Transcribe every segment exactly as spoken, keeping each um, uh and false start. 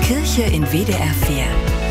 Kirche in W D R vier.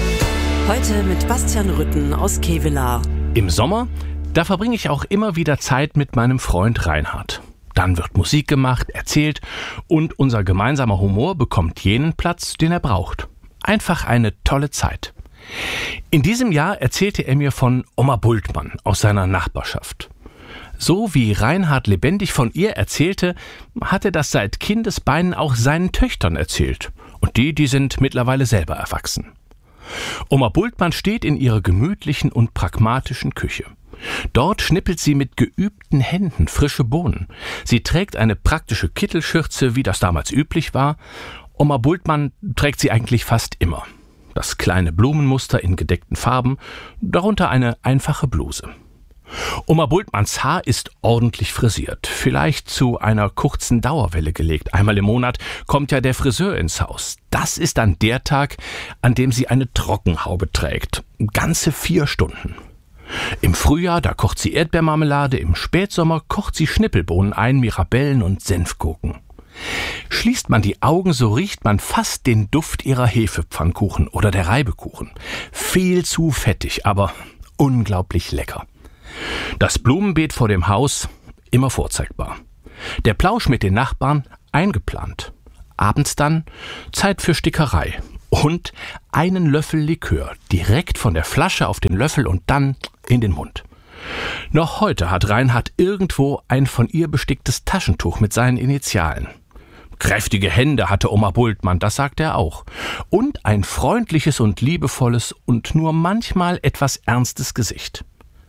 Heute mit Bastian Rütten aus Kevelaer. Im Sommer, da verbringe ich auch immer wieder Zeit mit meinem Freund Reinhard. Dann wird Musik gemacht, erzählt und unser gemeinsamer Humor bekommt jenen Platz, den er braucht. Einfach eine tolle Zeit. In diesem Jahr erzählte er mir von Oma Bultmann aus seiner Nachbarschaft. So wie Reinhard lebendig von ihr erzählte, hat er das seit Kindesbeinen auch seinen Töchtern erzählt. Und die, die sind mittlerweile selber erwachsen. Oma Bultmann steht in ihrer gemütlichen und pragmatischen Küche. Dort schnippelt sie mit geübten Händen frische Bohnen. Sie trägt eine praktische Kittelschürze, wie das damals üblich war. Oma Bultmann trägt sie eigentlich fast immer. Das kleine Blumenmuster in gedeckten Farben, darunter eine einfache Bluse. Oma Bultmanns Haar ist ordentlich frisiert, vielleicht zu einer kurzen Dauerwelle gelegt. Einmal im Monat kommt ja der Friseur ins Haus. Das ist dann der Tag, an dem sie eine Trockenhaube trägt. Ganze vier Stunden. Im Frühjahr, da kocht sie Erdbeermarmelade, im Spätsommer kocht sie Schnippelbohnen ein, Mirabellen und Senfgurken. Schließt man die Augen, so riecht man fast den Duft ihrer Hefepfannkuchen oder der Reibekuchen. Viel zu fettig, aber unglaublich lecker. Das Blumenbeet vor dem Haus, immer vorzeigbar. Der Plausch mit den Nachbarn, eingeplant. Abends dann Zeit für Stickerei. Und einen Löffel Likör, direkt von der Flasche auf den Löffel und dann in den Mund. Noch heute hat Reinhard irgendwo ein von ihr besticktes Taschentuch mit seinen Initialen. Kräftige Hände hatte Oma Bultmann, das sagt er auch. Und ein freundliches und liebevolles und nur manchmal etwas ernstes Gesicht.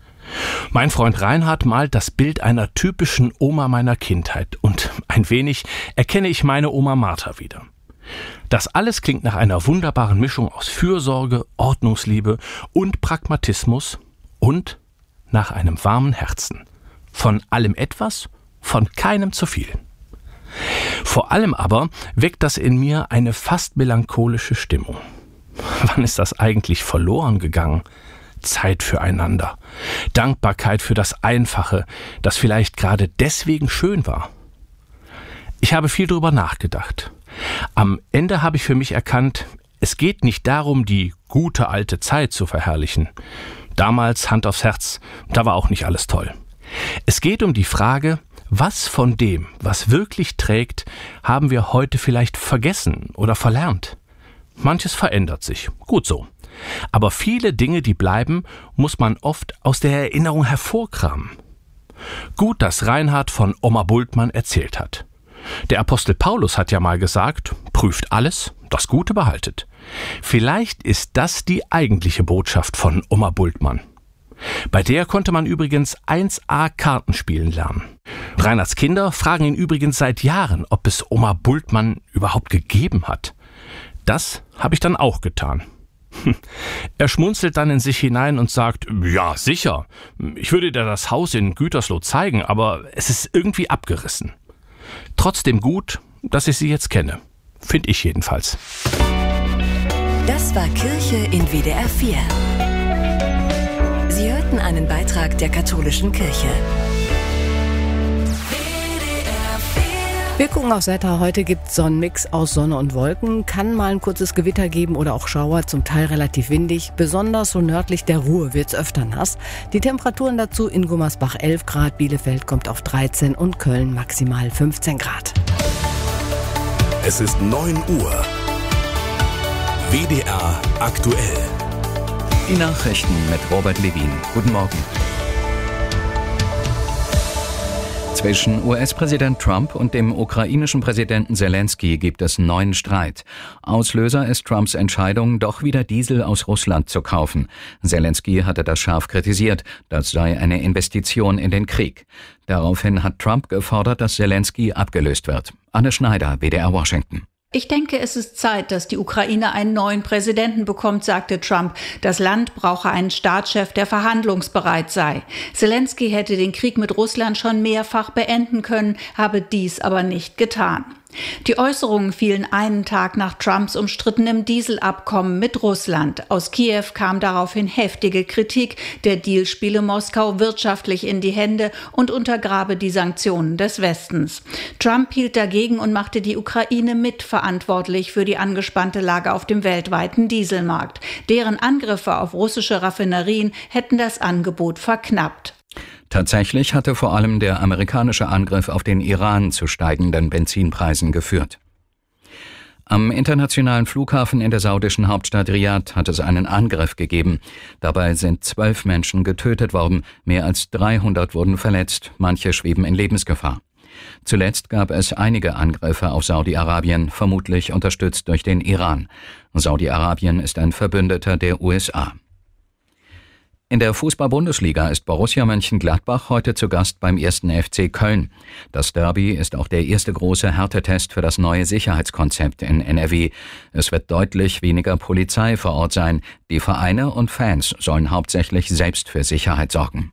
Mein Freund Reinhard malt das Bild einer typischen Oma meiner Kindheit und ein wenig erkenne ich meine Oma Martha wieder. Das alles klingt nach einer wunderbaren Mischung aus Fürsorge, Ordnungsliebe und Pragmatismus und nach einem warmen Herzen. Von allem etwas, von keinem zu viel. Vor allem aber weckt das in mir eine fast melancholische Stimmung. Wann ist das eigentlich verloren gegangen? Zeit füreinander, Dankbarkeit für das Einfache, das vielleicht gerade deswegen schön war. Ich habe viel darüber nachgedacht. Am Ende habe ich für mich erkannt, es geht nicht darum, die gute alte Zeit zu verherrlichen. Damals, Hand aufs Herz, da war auch nicht alles toll. Es geht um die Frage, was von dem, was wirklich trägt, haben wir heute vielleicht vergessen oder verlernt. Manches verändert sich, gut so. Aber viele Dinge, die bleiben, muss man oft aus der Erinnerung hervorkramen. Gut, dass Reinhard von Oma Bultmann erzählt hat. Der Apostel Paulus hat ja mal gesagt, prüft alles, das Gute behaltet. Vielleicht ist das die eigentliche Botschaft von Oma Bultmann. Bei der konnte man übrigens eins A Karten spielen lernen. Reinhards Kinder fragen ihn übrigens seit Jahren, ob es Oma Bultmann überhaupt gegeben hat. Das habe ich dann auch getan. Er schmunzelt dann in sich hinein und sagt, ja, sicher, ich würde dir das Haus in Gütersloh zeigen, aber es ist irgendwie abgerissen. Trotzdem gut, dass ich sie jetzt kenne. Finde ich jedenfalls. Das war Kirche in W D R vier. Sie hörten einen Beitrag der katholischen Kirche. Wir gucken aufs Wetter. Heute gibt es so einen Mix aus Sonne und Wolken. Kann mal ein kurzes Gewitter geben oder auch Schauer, zum Teil relativ windig. Besonders so nördlich der Ruhr wird es öfter nass. Die Temperaturen dazu in Gummersbach elf Grad, Bielefeld kommt auf dreizehn und Köln maximal fünfzehn Grad. Es ist neun Uhr. W D R aktuell. Die Nachrichten mit Robert Levin. Guten Morgen. Zwischen U S-Präsident Trump und dem ukrainischen Präsidenten Selensky gibt es neuen Streit. Auslöser ist Trumps Entscheidung, doch wieder Diesel aus Russland zu kaufen. Selensky hatte das scharf kritisiert, das sei eine Investition in den Krieg. Daraufhin hat Trump gefordert, dass Selensky abgelöst wird. Anne Schneider, W D R Washington. Ich denke, es ist Zeit, dass die Ukraine einen neuen Präsidenten bekommt, sagte Trump. Das Land brauche einen Staatschef, der verhandlungsbereit sei. Selensky hätte den Krieg mit Russland schon mehrfach beenden können, habe dies aber nicht getan. Die Äußerungen fielen einen Tag nach Trumps umstrittenem Dieselabkommen mit Russland. Aus Kiew kam daraufhin heftige Kritik. Der Deal spiele Moskau wirtschaftlich in die Hände und untergrabe die Sanktionen des Westens. Trump hielt dagegen und machte die Ukraine mitverantwortlich für die angespannte Lage auf dem weltweiten Dieselmarkt. Deren Angriffe auf russische Raffinerien hätten das Angebot verknappt. Tatsächlich hatte vor allem der amerikanische Angriff auf den Iran zu steigenden Benzinpreisen geführt. Am internationalen Flughafen in der saudischen Hauptstadt Riad hat es einen Angriff gegeben. Dabei sind zwölf Menschen getötet worden, mehr als dreihundert wurden verletzt, manche schweben in Lebensgefahr. Zuletzt gab es einige Angriffe auf Saudi-Arabien, vermutlich unterstützt durch den Iran. Saudi-Arabien ist ein Verbündeter der U S A. In der Fußball-Bundesliga ist Borussia Mönchengladbach heute zu Gast beim ersten F C Köln. Das Derby ist auch der erste große Härtetest für das neue Sicherheitskonzept in N R W. Es wird deutlich weniger Polizei vor Ort sein. Die Vereine und Fans sollen hauptsächlich selbst für Sicherheit sorgen.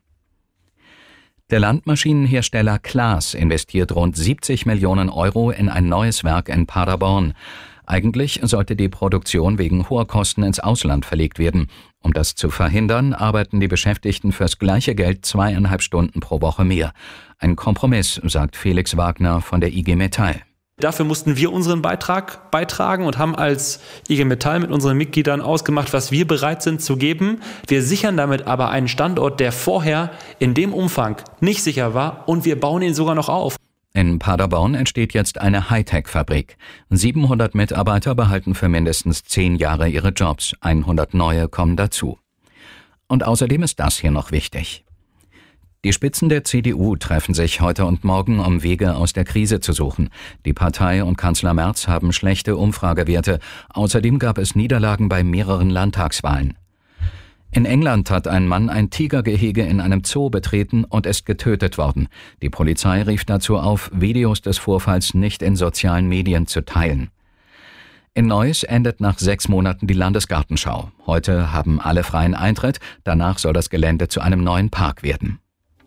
Der Landmaschinenhersteller Claas investiert rund siebzig Millionen Euro in ein neues Werk in Paderborn. Eigentlich sollte die Produktion wegen hoher Kosten ins Ausland verlegt werden. Um das zu verhindern, arbeiten die Beschäftigten fürs gleiche Geld zweieinhalb Stunden pro Woche mehr. Ein Kompromiss, sagt Felix Wagner von der I G Metall. Dafür mussten wir unseren Beitrag beitragen und haben als I G Metall mit unseren Mitgliedern ausgemacht, was wir bereit sind zu geben. Wir sichern damit aber einen Standort, der vorher in dem Umfang nicht sicher war, und wir bauen ihn sogar noch auf. In Paderborn entsteht jetzt eine Hightech-Fabrik. siebenhundert Mitarbeiter behalten für mindestens zehn Jahre ihre Jobs. hundert neue kommen dazu. Und außerdem ist das hier noch wichtig. Die Spitzen der C D U treffen sich heute und morgen, um Wege aus der Krise zu suchen. Die Partei und Kanzler Merz haben schlechte Umfragewerte. Außerdem gab es Niederlagen bei mehreren Landtagswahlen. In England hat ein Mann ein Tigergehege in einem Zoo betreten und ist getötet worden. Die Polizei rief dazu auf, Videos des Vorfalls nicht in sozialen Medien zu teilen. In Neuss endet nach sechs Monaten die Landesgartenschau. Heute haben alle freien Eintritt, danach soll das Gelände zu einem neuen Park werden.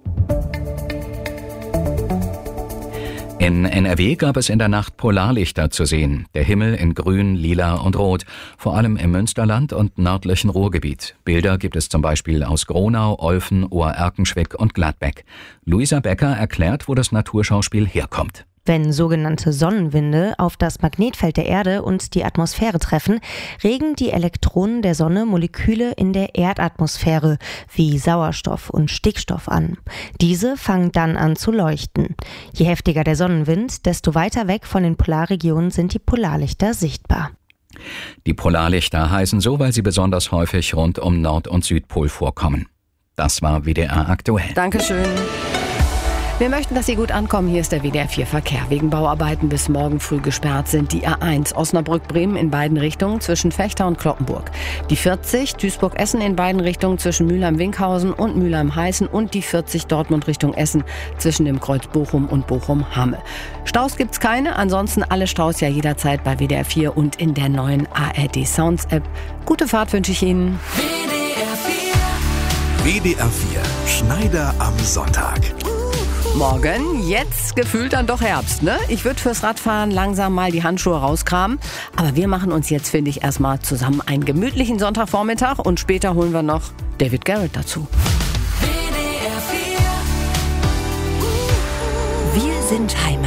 In N R W gab es in der Nacht Polarlichter zu sehen. Der Himmel in Grün, Lila und Rot, vor allem im Münsterland und nördlichen Ruhrgebiet. Bilder gibt es zum Beispiel aus Gronau, Olfen, Ohr-Erkenschwick und Gladbeck. Luisa Becker erklärt, wo das Naturschauspiel herkommt. Wenn sogenannte Sonnenwinde auf das Magnetfeld der Erde und die Atmosphäre treffen, regen die Elektronen der Sonne Moleküle in der Erdatmosphäre wie Sauerstoff und Stickstoff an. Diese fangen dann an zu leuchten. Je heftiger der Sonnenwind, desto weiter weg von den Polarregionen sind die Polarlichter sichtbar. Die Polarlichter heißen so, weil sie besonders häufig rund um Nord- und Südpol vorkommen. Das war W D R aktuell. Dankeschön. Wir möchten, dass Sie gut ankommen. Hier ist der W D R vier Verkehr. Wegen Bauarbeiten bis morgen früh gesperrt sind die A eins Osnabrück-Bremen in beiden Richtungen zwischen Vechta und Cloppenburg. Die vierzig Duisburg-Essen in beiden Richtungen zwischen Mülheim-Winkhausen und Mülheim-Heißen und die vierzig Dortmund Richtung Essen zwischen dem Kreuz Bochum und Bochum-Hamme. Staus gibt's keine, ansonsten alle Staus ja jederzeit bei W D R vier und in der neuen A R D Sounds App. Gute Fahrt wünsche ich Ihnen. W D R vier. W D R vier. Schneider am Sonntag. Morgen, jetzt gefühlt dann doch Herbst, ne? Ich würde fürs Radfahren langsam mal die Handschuhe rauskramen. Aber wir machen uns jetzt, finde ich, erstmal zusammen einen gemütlichen Sonntagvormittag und später holen wir noch David Garrett dazu. Wir sind Heimat.